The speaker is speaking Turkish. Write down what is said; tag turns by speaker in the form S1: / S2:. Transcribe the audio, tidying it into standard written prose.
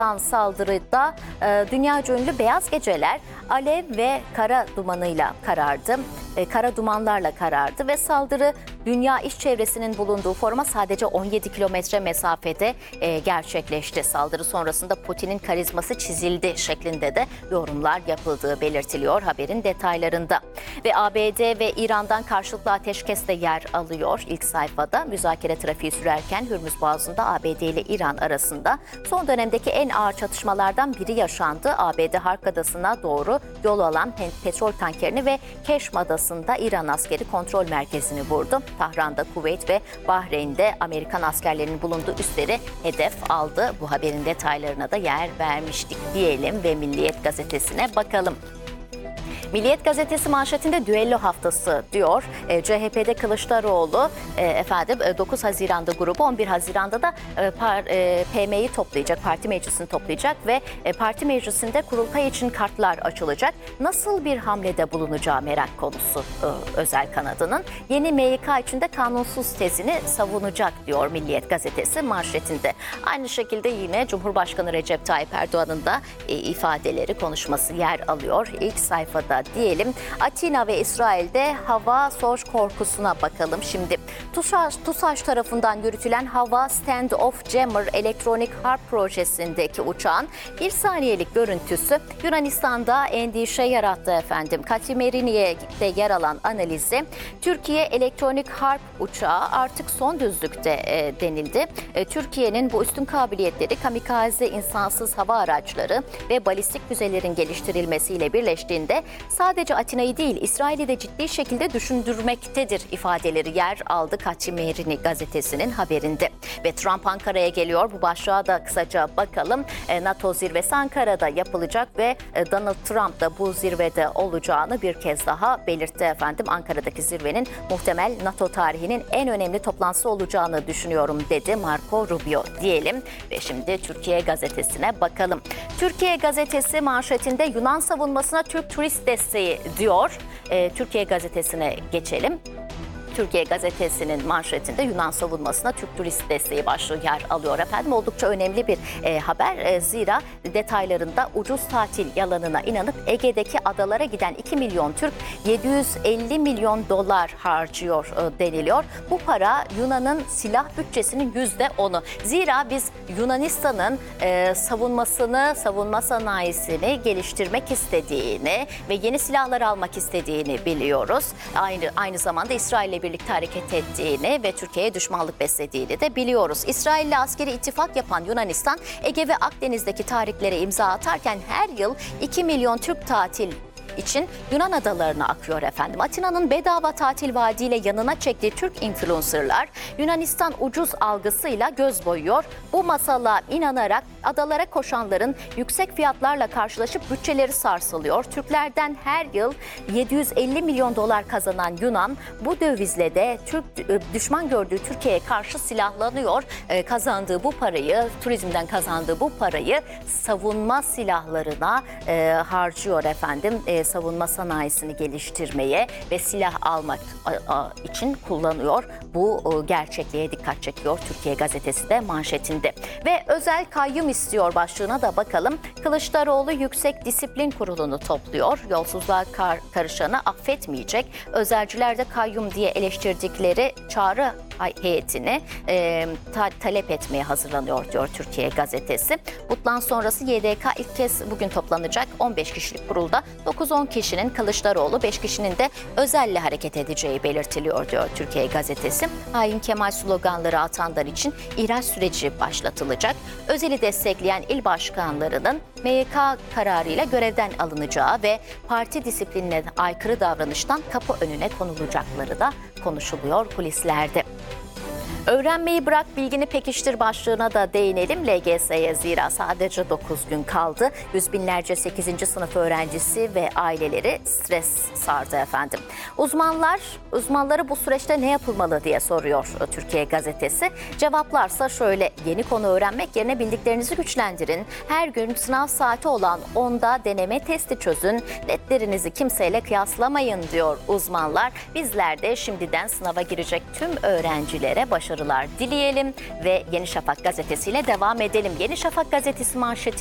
S1: saldırıda dünyaca ünlü beyaz geceler alev ve kara dumanıyla karardı. Kara dumanlarla karardı ve saldırı dünya iş çevresinin bulunduğu foruma sadece 17 kilometre mesafede gerçekleşti. Saldırı sonrasında Putin'in karizması çizildi şeklinde de yorumlar yapıldığı belirtiliyor haberin detaylarında. Ve ABD ve İran'dan karşılıklı ateşkes de yer alıyor ilk sayfada. Müzakere trafiği sürerken Hürmüz Boğazı'nda ABD ile İran arasında son dönemdeki en ağır çatışmalardan biri yaşandı. ABD Hark Adası'na doğru yol alan petrol tankerini ve Keşm Adası'nda İran askeri kontrol merkezini vurdu. Tahran'da, Kuveyt ve Bahreyn'de Amerikan askerlerinin bulunduğu üsleri hedef aldı. Bu haberin detaylarına da yer vermiştik diyelim ve Milliyet Gazetesi'ne bakalım. Milliyet Gazetesi manşetinde düello haftası diyor. CHP'de Kılıçdaroğlu 9 Haziran'da grubu, 11 Haziran'da da PM'yi toplayacak, parti meclisini toplayacak ve parti meclisinde kurultay için kartlar açılacak. Nasıl bir hamlede bulunacağı merak konusu özel kanadının. Yeni MYK içinde kanunsuz tezini savunacak diyor Milliyet Gazetesi manşetinde. Aynı şekilde yine Cumhurbaşkanı Recep Tayyip Erdoğan'ın da ifadeleri, konuşması yer alıyor ilk sayfada diyelim. Atina ve İsrail'de hava savaş korkusuna bakalım. Şimdi TUSAŞ tarafından yürütülen Hava Stand-Off Jammer elektronik harp projesindeki uçağın bir saniyelik görüntüsü Yunanistan'da endişe yarattı efendim. Katimerinye'de yer alan analizi Türkiye elektronik harp uçağı artık son düzlükte denildi. Türkiye'nin bu üstün kabiliyetleri kamikaze insansız hava araçları ve balistik füzelerin geliştirilmesiyle birleştiğinde sadece Atina'yı değil İsrail'i de ciddi şekilde düşündürmektedir ifadeleri yer aldı Kaçimerini gazetesinin haberinde. Ve Trump Ankara'ya geliyor. Bu başlığa da kısaca bakalım. NATO zirvesi Ankara'da yapılacak ve Donald Trump da bu zirvede olacağını bir kez daha belirtti efendim. Ankara'daki zirvenin muhtemel NATO tarihinin en önemli toplantısı olacağını düşünüyorum dedi Marco Rubio diyelim. Ve şimdi Türkiye Gazetesi'ne bakalım. Türkiye Gazetesi manşetinde Yunan savunmasına Türk turist desteği diyor. Türkiye Gazetesi'ne geçelim. Türkiye Gazetesi'nin manşetinde Yunan savunmasına Türk turist desteği başlığı yer alıyor efendim. Oldukça önemli bir haber. Zira detaylarında ucuz tatil yalanına inanıp Ege'deki adalara giden 2 milyon Türk 750 milyon dolar harcıyor deniliyor. Bu para Yunan'ın silah bütçesinin %10'u. Zira biz Yunanistan'ın savunma sanayisini geliştirmek istediğini ve yeni silahlar almak istediğini biliyoruz. Aynı zamanda İsrail'le birlikte hareket ettiğini ve Türkiye'ye düşmanlık beslediğini de biliyoruz. İsrail'le askeri ittifak yapan Yunanistan, Ege ve Akdeniz'deki tarihlere imza atarken her yıl 2 milyon Türk tatil için Yunan adalarına akıyor efendim. Atina'nın bedava tatil vaadiyle yanına çektiği Türk influencerlar Yunanistan ucuz algısıyla göz boyuyor. Bu masala inanarak adalara koşanların yüksek fiyatlarla karşılaşıp bütçeleri sarsılıyor. Türklerden her yıl 750 milyon dolar kazanan Yunan bu dövizle de düşman gördüğü Türkiye'ye karşı silahlanıyor. Turizmden kazandığı bu parayı savunma silahlarına harcıyor efendim. Savunma sanayisini geliştirmeye ve silah almak için kullanıyor. Bu gerçekliğe dikkat çekiyor Türkiye Gazetesi de manşetinde. Ve özel kayyum istiyor başlığına da bakalım. Kılıçdaroğlu Yüksek Disiplin Kurulu'nu topluyor. Yolsuzluğa karışanı affetmeyecek. Özelciler de kayyum diye eleştirdikleri çağrı heyetini talep etmeye hazırlanıyor diyor Türkiye Gazetesi. Bundan sonrası YDK ilk kez bugün toplanacak 15 kişilik kurulda 9-10 kişinin Kılıçdaroğlu, 5 kişinin de Özel'le hareket edeceği belirtiliyor diyor Türkiye Gazetesi. Hain Kemal sloganları atanlar için ihraç süreci başlatılacak. Özel'i destekleyen il başkanlarının MYK kararıyla görevden alınacağı ve parti disiplinine aykırı davranıştan kapı önüne konulacakları da konuşuluyor kulislerde. Öğrenmeyi bırak bilgini pekiştir başlığına da değinelim LGS'ye zira sadece 9 gün kaldı. Yüz binlerce 8. sınıf öğrencisi ve aileleri stres sardı efendim. Uzmanları bu süreçte ne yapılmalı diye soruyor Türkiye Gazetesi. Cevaplarsa şöyle: yeni konu öğrenmek yerine bildiklerinizi güçlendirin. Her gün sınav saati olan 10'da deneme testi çözün. Netlerinizi kimseyle kıyaslamayın diyor uzmanlar. Bizler de şimdiden sınava girecek tüm öğrencilere başarılar başarılar dileyelim ve Yeni Şafak gazetesiyle devam edelim. Yeni Şafak gazetesi manşeti